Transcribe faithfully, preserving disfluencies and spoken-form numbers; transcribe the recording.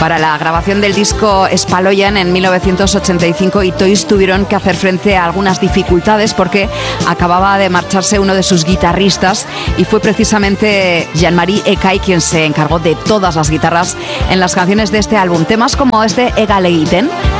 Para la grabación del disco Spaloyan en mil novecientos ochenta y cinco, y Toys tuvieron que hacer frente a algunas dificultades porque acababa de marcharse uno de sus guitarristas y fue precisamente Jean-Marie Ecay quien se encargó de todas las guitarras en las canciones de este álbum. Temas como este Egaleiten